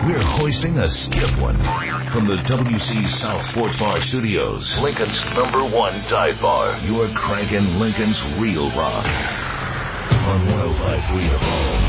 We're hoisting a stiff one from the WC South Sports Bar Studios. Lincoln's #1 dive bar. You're cranking Lincoln's real rock on 105.3 The Ball.